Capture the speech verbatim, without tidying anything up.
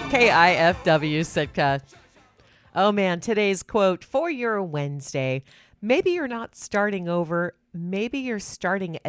K I F W, Sitka. Oh man, today's quote for your Wednesday. Maybe you're not starting over. Maybe you're starting